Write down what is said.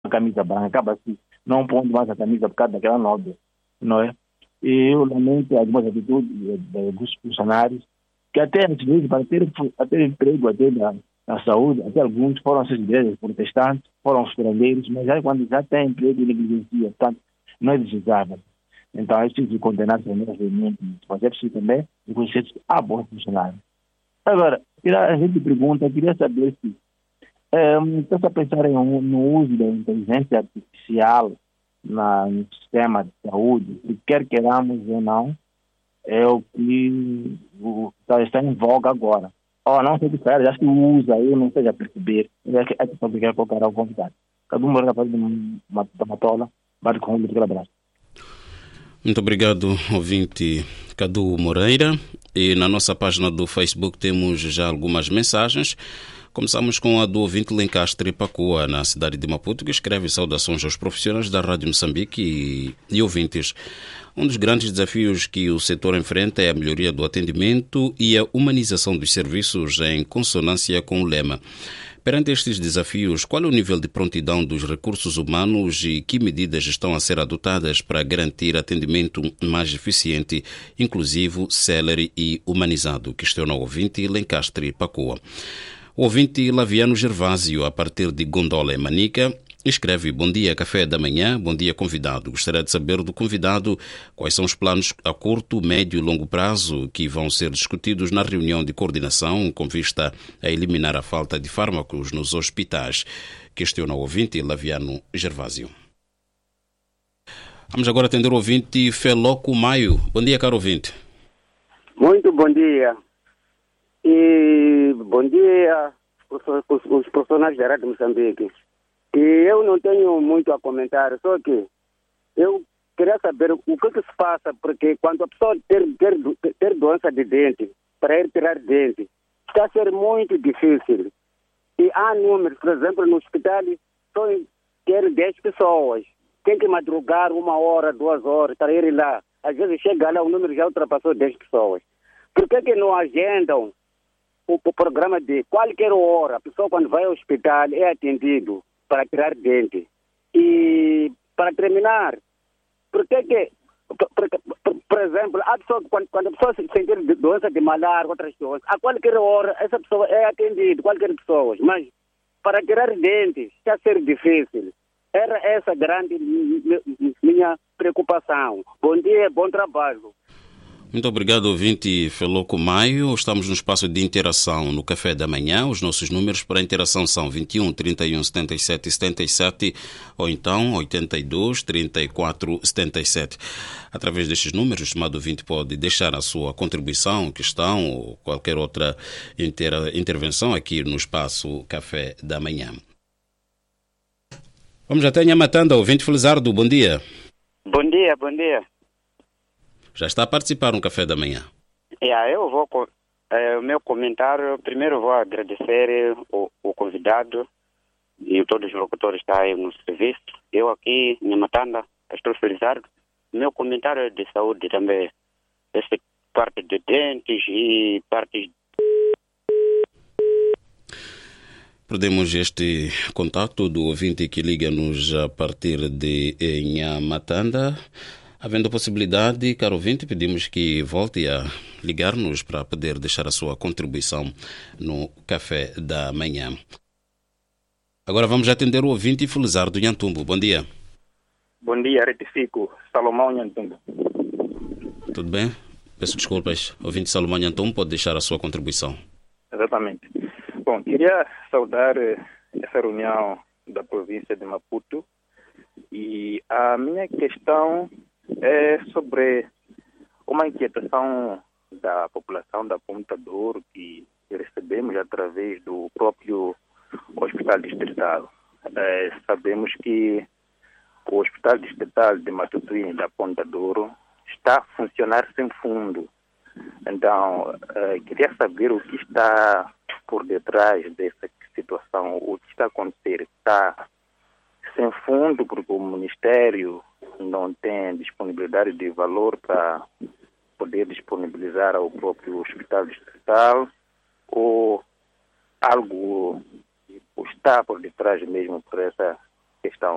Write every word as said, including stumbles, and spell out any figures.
camisa branca, acaba-se não pondo mais a camisa por causa daquela nobre, não é? E eu lamento algumas atitudes de, de, dos funcionários, que até às vezes, para ter, para ter emprego até na, na saúde, até alguns foram essas igrejas protestantes, foram estrangeiros, mas já quando já tem emprego e negligencia, portanto, não é desejável. Então, é preciso condenar também os elementos, mas é preciso também reconhecer que há bons funcionários. Agora, a gente pergunta, queria saber se um, está a pensar em um, no uso da inteligência artificial na, no sistema de saúde, se quer queiramos ou não, é o que o, está, está em voga agora. Oh, não sei de férias, acho que usa, eu não sei a perceber. É que é que pode querer colocar ao convidado. Cada um mora de uma, uma tola, bate com um de abraço. Muito obrigado, ouvinte Cadu Moreira. E na nossa página do Facebook temos já algumas mensagens. Começamos com a do ouvinte Lencastre Pacoa, na cidade de Maputo, que escreve saudações aos profissionais da Rádio Moçambique e, e ouvintes. Um dos grandes desafios que o setor enfrenta é a melhoria do atendimento e a humanização dos serviços em consonância com o lema. Perante estes desafios, qual é o nível de prontidão dos recursos humanos e que medidas estão a ser adotadas para garantir atendimento mais eficiente, inclusivo, célere e humanizado? Questiona o ouvinte Lencastre Pacoa. O ouvinte Laviano Gervásio, a partir de Gondola e Manica, escreve: bom dia, café da manhã, bom dia, convidado. Gostaria de saber do convidado quais são os planos a curto, médio e longo prazo que vão ser discutidos na reunião de coordenação com vista a eliminar a falta de fármacos nos hospitais. Questiona o ouvinte Laviano Gervásio. Vamos agora atender o ouvinte Feloco Maio. Bom dia, caro ouvinte. Muito bom dia. E bom dia os, os profissionais da Rádio Moçambique. E eu não tenho muito a comentar, só que eu queria saber o que, que se passa, porque quando a pessoa ter, ter, ter doença de dente, para ir tirar dente, está a ser muito difícil. E há números, por exemplo, no hospital, só ter dez pessoas. Tem que madrugar uma hora, duas horas para ir lá. Às vezes chega lá, o número já ultrapassou dez pessoas. Por que que não agendam o, o programa de qualquer hora? A pessoa, quando vai ao hospital, é atendido para tirar dente. E, para terminar, por que que, por, por, por, por exemplo, a pessoa, quando, quando a pessoa se sentir doença de malária, outras doenças, a qualquer hora, essa pessoa é atendida, qualquer pessoa. Mas, para tirar dentes, está a ser difícil. Era essa grande minha preocupação. Bom dia, bom trabalho. Muito obrigado, ouvinte Feloco Maio. Estamos no espaço de interação no Café da Manhã. Os nossos números para interação são vinte e um, trinta e um, setenta e sete, setenta e sete ou então oitenta e dois, trinta e quatro, setenta e sete. Através destes números, o estimado ouvinte pode deixar a sua contribuição, questão ou qualquer outra inter- intervenção aqui no espaço Café da Manhã. Vamos até Nhamatanda, ouvinte Felizardo. Bom dia. Bom dia, bom dia. Já está a participar no Café da Manhã. Yeah, eu vou, é, o meu comentário, primeiro vou agradecer o, o convidado e todos os locutores que estão aí no serviço. Eu aqui, em Matanda, estou felizardo. Meu comentário é de saúde também. Essa parte de dentes e parte... Perdemos este contato do ouvinte que liga-nos a partir de Nhamatanda. Havendo a possibilidade, caro ouvinte, pedimos que volte a ligar-nos para poder deixar a sua contribuição no Café da Manhã. Agora vamos atender o ouvinte Felizardo Nhantumbo. Bom dia. Bom dia, retifico. Salomão Nhantumbo. Tudo bem? Peço desculpas. Ouvinte Salomão Nhantumbo, pode deixar a sua contribuição. Exatamente. Bom, queria saudar essa reunião da província de Maputo e a minha questão é sobre uma inquietação da população da Ponta do Ouro que recebemos através do próprio Hospital Distrital. É, sabemos que o Hospital Distrital de Matutuí da Ponta do Ouro está a funcionar sem fundo. Então, é, queria saber o que está por detrás dessa situação, o que está a acontecer. Está sem fundo porque o Ministério não tem disponibilidade de valor para poder disponibilizar ao próprio Hospital Distrital, ou algo está por detrás mesmo por essa questão.